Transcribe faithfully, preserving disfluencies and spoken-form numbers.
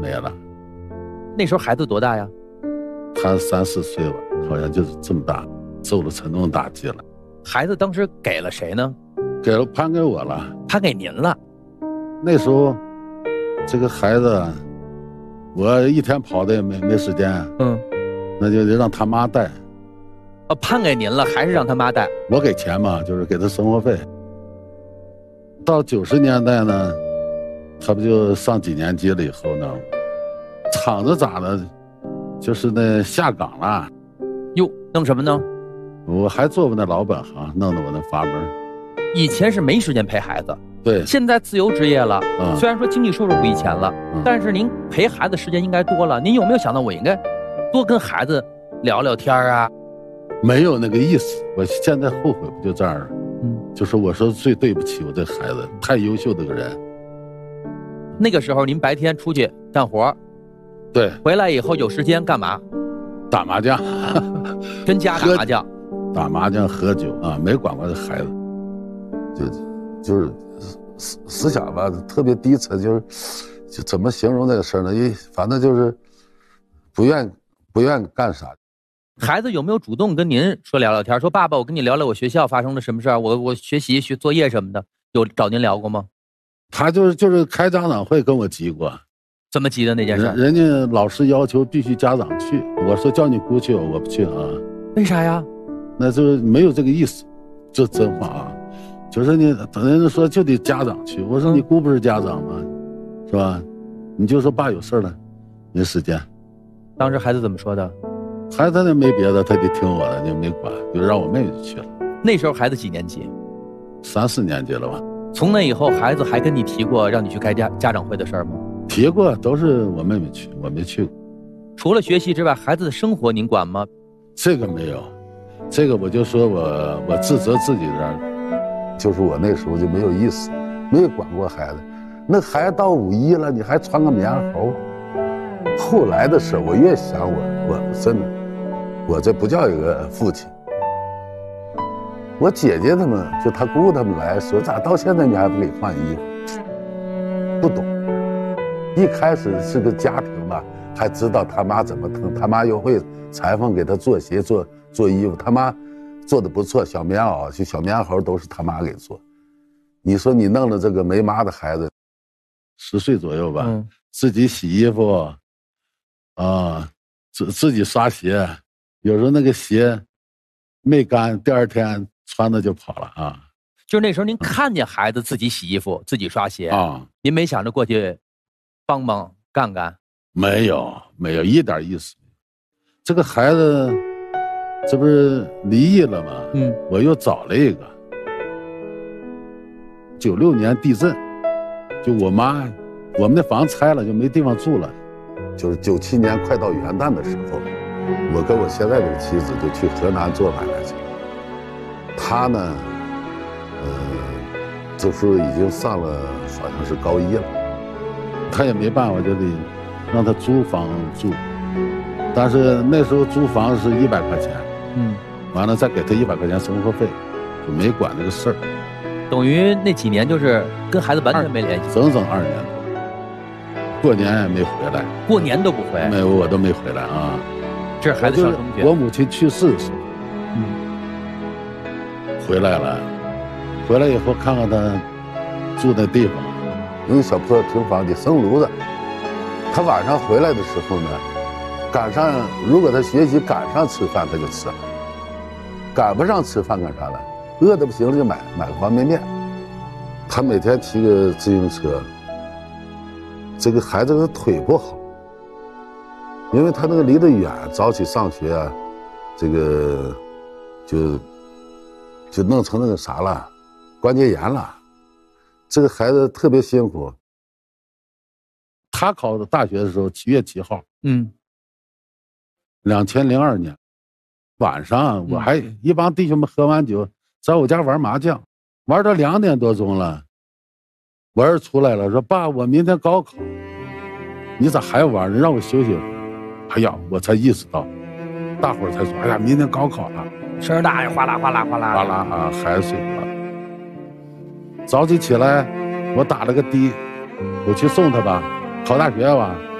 没了。 那时候孩子多大呀？ 他三四岁吧，好像就是这么大，受了沉重打击了。 孩子当时给了谁呢？ 给了判给我了。 判给您了。 那时候这个孩子我一天跑的也没没时间， 嗯， 那就得让他妈带。 啊，判给您了，还是让他妈带？ 我给钱嘛，就是给他生活费。到九十年代呢，他不就上几年级了以后呢，厂子咋的，就是那下岗了。 哟，弄什么呢？ 我还做过那老本行，弄得我那阀门。 以前是没时间陪孩子， 对， 现在自由职业了， 嗯、 虽然说经济收入不以前了， 嗯、 但是您陪孩子时间应该多了。您有没有想到我应该多跟孩子聊聊天啊？ 没有那个意思，我现在后悔不就这样了？ 嗯， 就是我说最对不起我这孩子，太优秀的个人。 那个时候您白天出去干活， 对， 回来以后有时间干嘛？ 打麻将， 跟家打麻将， 打麻将喝酒啊，没管过这孩子，就就是思思想吧，特别低沉，就是就怎么形容这个事呢？一反正就是不愿不愿干啥。 孩子有没有主动跟您说聊聊天，说爸爸，我跟你聊聊我学校发生了什么事儿，我我学习学作业什么的，有找您聊过吗？ 他就是就是开家长会跟我急过。 怎么急的那件事？ 人人家老师要求必须家长去，我说叫你姑去，我不去啊。 为啥呀？ 那就是没有这个意思，这真话啊。就是你等人家说就得家长去，我说你姑不是家长吗？是吧？你就说爸有事了，没时间。 当时孩子怎么说的？ 孩子那没别的，他得听我的，就没管，就让我妹妹去了。 那时候孩子几年级？ 三四年级了吧。 从那以后，孩子还跟你提过让你去开家家长会的事儿吗？ 提过，都是我妹妹去，我没去过。 除了学习之外，孩子的生活您管吗？ 这个没有，这个我就说我我自责自己这儿，就是我那时候就没有意思，没有管过孩子。那孩子到五一了，你还穿个棉猴。后来的事，我越想我我真的，我这不叫一个父亲。我姐姐他们就他姑他们来说，咋到现在你还不给换衣服？不懂。一开始是个家庭吧，还知道他妈怎么疼，他妈又会裁缝给他做鞋做做衣服，他妈做的不错，小棉袄就小棉猴都是他妈给做。你说你弄了这个没妈的孩子，十岁左右吧，嗯、自己洗衣服，啊，自自己刷鞋，有时候那个鞋没干，第二天穿着就跑了啊。 就是那时候您看见孩子自己洗衣服、嗯、自己刷鞋啊，您没想着过去帮帮干干？ 没有，没有一点意思。这个孩子这不是离异了吗？嗯，我又找了一个。九六年地震，就我妈，我们的房拆了，就没地方住了。就是九七年快到元旦的时候，我跟我现在这个妻子就去河南做买卖去了。她呢，呃，这时候已经上了好像是高一了。他也没办法，就得让他租房住，但是那时候租房是一百块钱，嗯，完了再给他一百块钱生活费，就没管这个事儿。 等于那几年就是跟孩子完全没联系， 整整二年多，过年也没回来， 过年都不回， 没有我都没回来啊。 这是孩子上中学， 我母亲去世的时候，嗯，回来了，回来以后看看他住的地方。有个小破平房的生炉子，他晚上回来的时候呢，赶上如果他学习赶上吃饭他就吃，赶不上吃饭干啥了？饿得不行了就买买个方便面。他每天骑个自行车，这个孩子的腿不好，因为他那个离得远，早起上学啊，这个就就弄成那个啥了，关节炎了。这个孩子特别辛苦。他考大学的时候，七月七号，嗯，两千零二年晚上，我还一帮弟兄们喝完酒，在我家玩麻将，玩到两点多钟了。我儿子出来了，说：“爸，我明天高考，你咋还玩呢？让我休息会儿。”哎呀，我才意识到，大伙儿才说：“哎呀，明天高考了。” 声大呀，哗啦哗啦哗啦哗啦啊，孩子睡了。早起起来，我打了个的，我去送他吧，考大学吧。